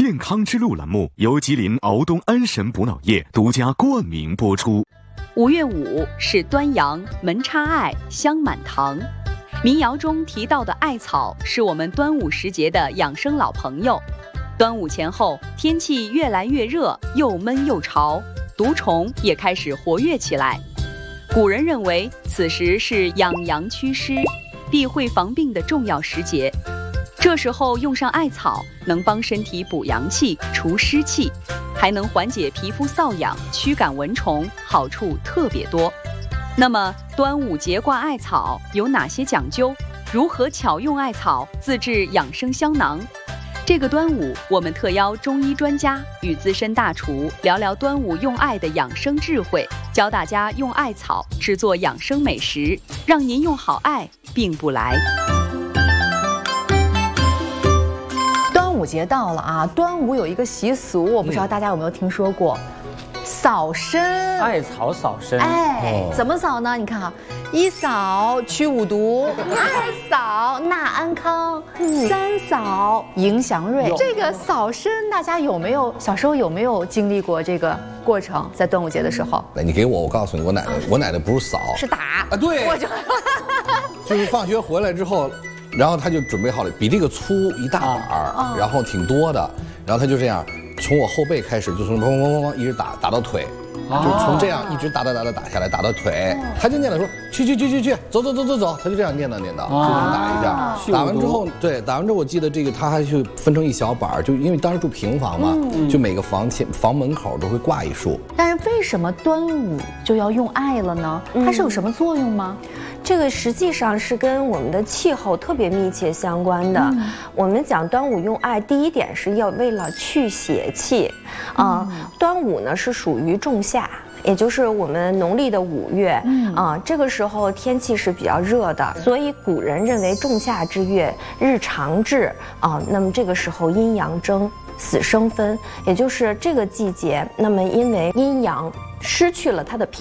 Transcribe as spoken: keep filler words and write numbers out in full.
健康之路栏目由吉林敖东安神补脑液独家冠名播出。 五月五是端阳，门插艾，香满堂。民谣中提到的艾草是我们端午时节的养生老朋友。端午前后，天气越来越热，又闷又潮，毒虫也开始活跃起来。古人认为此时是养阳祛湿、避讳防病的重要时节。这时候用上艾草，能帮身体补阳气、除湿气，还能缓解皮肤瘙痒、驱赶蚊虫，好处特别多。那么端午节挂艾草有哪些讲究？如何巧用艾草自制养生香囊？这个端午，我们特邀中医专家与资深大厨聊聊端午用艾的养生智慧，教大家用艾草制作养生美食，让您用好艾病不来。 端午节到了啊！端午有一个习俗，我不知道大家有没有听说过，扫身。 艾草扫身， 哎，怎么扫呢？你看啊，一扫去五毒，二扫纳安康，三扫迎祥瑞。这个扫身，大家有没有小时候有没有经历过这个过程？在端午节的时候， 你给我，我告诉你，我奶奶，我奶奶不是扫， 是打啊，对， 我就就是放学回来之后。然后他就准备好了，比这个粗一大板儿，啊、然后挺多的。然后他就这样，从我后背开始，就从砰砰砰砰一直打打到腿，啊、就从这样一直打打打打打下来，打到腿。啊、他就念叨说去去去去去，走走走走走，他就这样念叨念叨，就这么打一下。啊、打完之后，对，打完之后我记得这个他还去分成一小板儿，就因为当时住平房嘛，嗯、就每个房前房门口都会挂一束。 但是为什么端午就要用艾了呢？它是有什么作用吗？嗯这个实际上是跟我们的气候特别密切相关的。嗯、我们讲端午用艾，第一点是要为了去邪气，啊、嗯呃，端午呢是属于仲夏。也就是我们农历的五月，啊、嗯呃，这个时候天气是比较热的，所以古人认为仲夏之月日长至啊、呃，那么这个时候阴阳争，死生分，也就是这个季节，那么因为阴阳失去了它的平